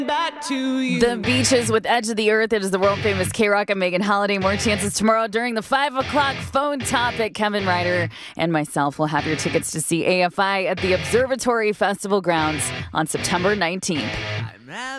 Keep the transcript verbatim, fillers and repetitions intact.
back to you. The Beaches with Edge of the Earth. It is the world-famous K-Rock and Megan Holiday. More chances tomorrow during the five o'clock phone topic. Kevin Ryder and myself will have your tickets to see A F I at the Observatory Festival grounds on September nineteenth.